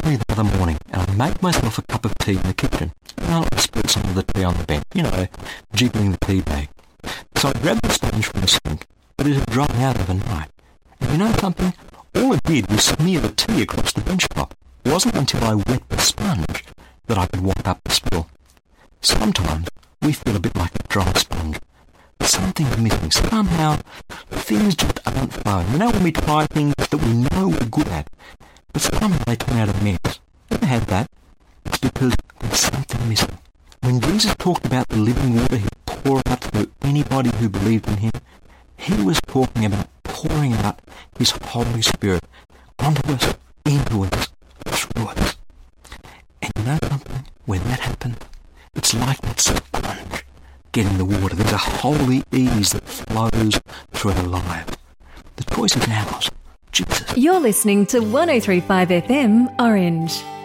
early the other morning, and I made myself a cup of tea in the kitchen. And I spilled some of the tea on the bench, jiggling the tea bag. So I grabbed the sponge from the sink, but it had dried out overnight. And you know something? All it did was smear the tea across the bench top. It wasn't until I wet the sponge that I could wipe up the spill. Sometimes we feel a bit like a dry sponge. Something's missing. Somehow things just aren't flowing. When we try things that we know we're good at, but somehow they turn out a mess. Ever had that? It's because there's something missing. When Jesus talked about the living water he'd pour out to anybody who believed in him, he was talking about pouring out his Holy Spirit onto us, into us, through us. And you know something? When that happens, it's like that sponge getting the water. There's a holy ease that flows through our lives. The choice is ours. Jesus. You're listening to 103.5 FM Orange.